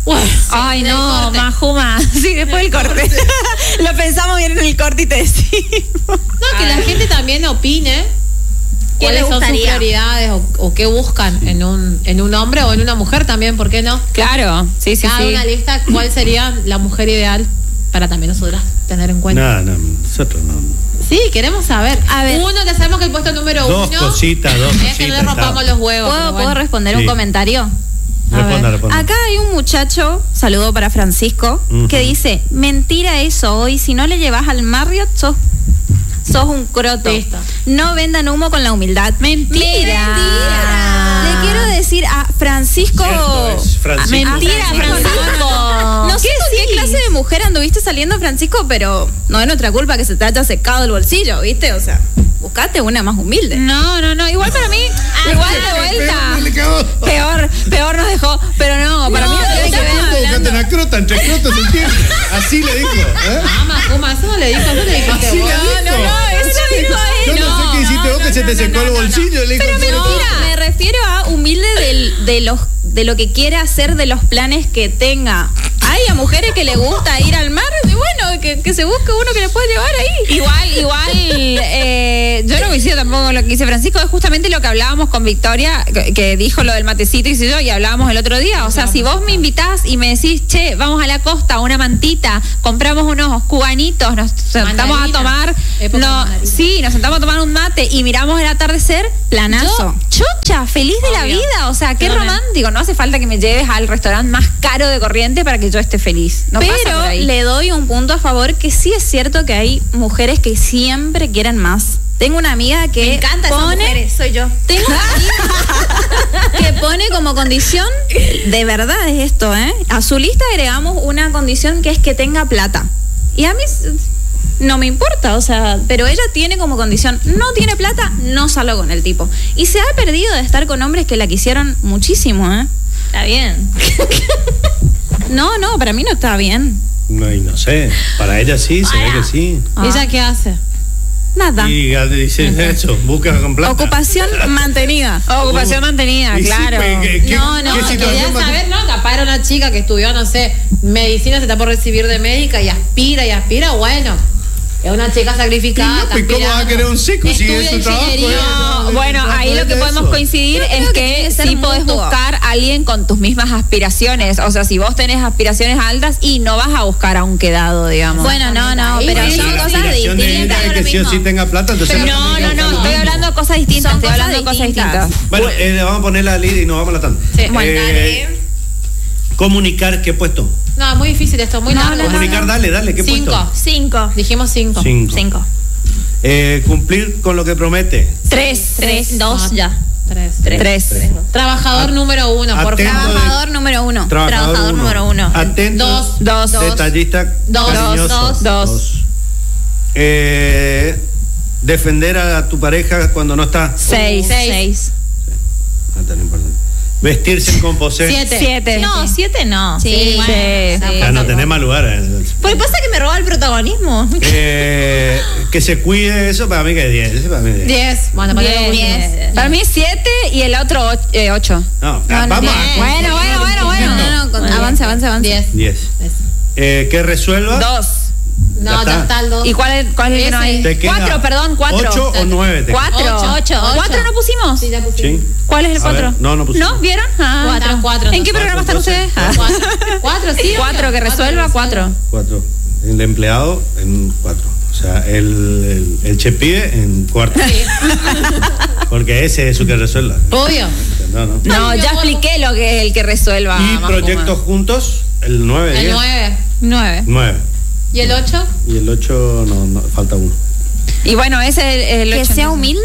Ay, no, Majuma. Sí, después del corte. Lo pensamos bien en el corte y te decimos. No, que la gente también opine cuáles son sus prioridades o qué buscan en un hombre o en una mujer también, ¿por qué no? Claro, sí. Cada una lista, ¿cuál sería la mujer ideal para también nosotras tener en cuenta? No, nosotros no. Sí, queremos saber. A ver. Uno, ya sabemos que el puesto número Dos cositas. es que no le rompamos los huevos. ¿Puedo responder un comentario? Responda. Acá hay un muchacho, saludo para Francisco, que dice, mentira eso, hoy si no le llevas al Marriott sos un croto. Listo. No vendan humo con la humildad. Mentira. Le quiero decir a Francisco. Mentira, Francisco. No sé con qué clase de mujer anduviste saliendo, Francisco, pero no es nuestra culpa que se te haya secado el bolsillo, ¿viste? O sea, buscate una más humilde. No. Igual para mí, igual de vuelta. Peor nos dejó. Pero no, para mí no tiene que ver. Buscate una crota, entre crotos, ¿entiendes? Así le dijo. Majuma, eso no le dijo. Así le dijo. Eso lo dijo él. Yo no sé qué hiciste vos que se te secó el bolsillo. Le dijo, Pero mentira, me refiero a humilde de lo que quiere hacer, de los planes que tenga. Hay a mujeres que le gusta ir al mar, y bueno, que se busque uno que le puede llevar ahí. Igual, yo no coincido tampoco con lo que dice Francisco, es justamente lo que hablábamos con Victoria, que dijo lo del matecito y hablábamos el otro día. O sea, si vos me invitás y me decís, che, vamos a la costa, una mantita, compramos unos cubanitos, nos sentamos a tomar, nos sentamos a tomar un mate y miramos el atardecer, Planazo. Chocha, feliz de la vida, o sea, qué romántico. No hace falta que me lleves al restaurante más caro de Corrientes para que yo esté feliz. No pasa por Pero ahí. le doy un punto a favor, que sí es cierto que hay mujeres que siempre quieren más. Tengo una amiga que me encanta esas mujeres, soy yo. Tengo una amiga que pone como condición, de verdad es esto, a su lista agregamos una condición que es que tenga plata. Y a mí no me importa, o sea, pero ella tiene como condición, no tiene plata, no salgo con el tipo. Y se ha perdido de estar con hombres que la quisieron muchísimo, Está bien. No, para mí no está bien. No sé. Para ella sí, se ve que sí. ¿Ella qué hace? Nada. Y dice eso, busca con plata. Ocupación mantenida. Ocupación mantenida, Y sí, claro. ¿qué Quería saber, ¿no? Capaz era una chica que estudió, no sé, medicina, se está por recibir de médica y aspira, bueno. Es una chica sacrificada. ¿Y cómo va a querer un seco si es su trabajo? No, bueno, ahí lo que podemos coincidir es que sí podés buscar a alguien con tus mismas aspiraciones. O sea, si vos tenés aspiraciones altas y no vas a buscar a un quedado, digamos. Bueno, no, pero son cosas distintas. Que sí o sí tenga plata, entonces no, estoy hablando de cosas distintas. Son Estoy hablando de cosas cosas distintas. Bueno, vamos a poner la lid y nos vamos a la tanda. Sí. Comunicar, ¿qué puesto? No, muy difícil esto, muy largo. Comunicar, dale, ¿qué puesto? 5. Dijimos 5. 5. Cumplir con lo que promete. 3. 2 ya. 3. Trabajador número 1, por favor. Trabajador número 1. Trabajador número 1. Atento. 2. Detallista. 2. Defender a tu pareja cuando no está. 6. No tan importante. Vestirse con pose. 7. No, 7 no. Sí. No tenés mal lugar. Pues pasa que me roba el protagonismo. Que se cuide, eso para mí que es 10. Para mí 10. Bueno, para 10. Para mí 7 y el otro 8. No, vamos. Bueno. No, avance. 10. Que resuelva. 2. No, ya está el 2. ¿Y cuál es el que no hay? 4, perdón, 4. 8 o 9. 4. 4 no pusimos. Sí, ya pusimos. Sí. ¿Cuál es el 4? No pusimos. ¿No? ¿Vieron? 4. ¿En qué programa están ustedes? 4, sí. 4 que resuelva, 4. 4. El empleado en 4. O sea, el chepide en cuarto. Sí. Porque ese es su que resuelva. Obvio. No, ya expliqué lo que es el que resuelva. Y proyectos juntos, el 9. El 9. 9. ¿Y el 8? Y el 8 no falta uno. Y bueno, ese es el 8. Que sea humilde.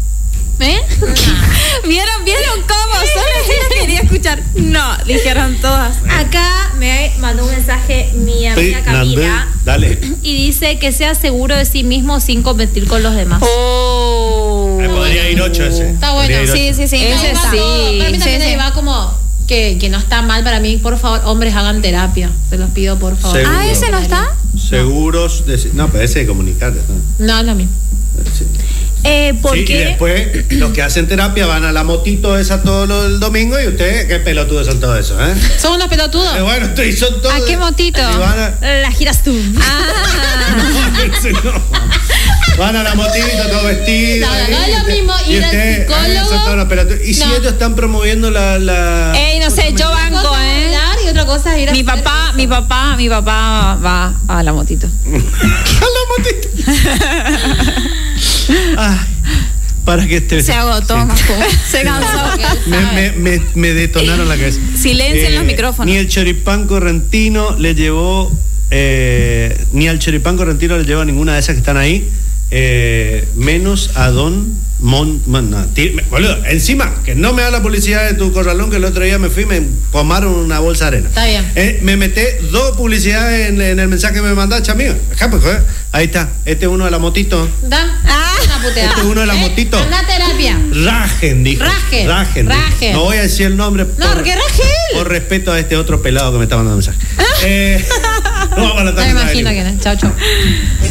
¿Vieron cómo? Solo ella quería escuchar. No, dijeron todas. Acá me mandó un mensaje mi amiga Camila. Dale. Y dice que sea seguro de sí mismo sin competir con los demás. Podría ir 8 ese. Está bueno. Sí. Ese sí. Para mí también ahí va como que no está mal para mí. Por favor, hombres, hagan terapia. Se los pido, por favor. Seguro. ¿Ese no está? Seguros de... No, pero ese de comunicar. No, es lo mismo. Sí. Sí, y porque después los que hacen terapia van a la motito esa todo el domingo y ustedes, qué pelotudos son todo eso, ¿eh? Son unos pelotudos. Bueno, son todos. ¿A qué motito? y van a- la giras tú. Ah, Ese no. Van a la motito, todo vestido. No, ahí, no es lo y mismo ir al ustedes, psicólogo. son todos unos pelotudos. Y si No. ellos están promoviendo la ey, no sé, yo Una banco, cosa es hablar y otra cosa es ir a Mi hacer papá eso. va a la motito. a la motito. Ay, para que esté. Se agotó, Sí. Majo. Se cansó. Me detonaron la cabeza. Silencio en los micrófonos. Ni el choripán correntino le llevó, ni al choripán correntino le llevó a ninguna de esas que están ahí, menos a Don boludo, encima, que no me da la publicidad de tu corralón, que el otro día me fui y me pomaron una bolsa de arena. Está bien. Me meté 2 publicidades en el mensaje que me mandaste, amigo. Pues, joder. Ahí está, este es uno de la motito. Da. Una puteada. Este es uno de las motitos. Anda a terapia. Rajen, dijo. Rajen. Dijo. No voy a decir el nombre. No, porque Rajel. Por respeto a este otro pelado que me está mandando mensaje. No vamos a la No tarde. me imagino quién es. Chau, chau.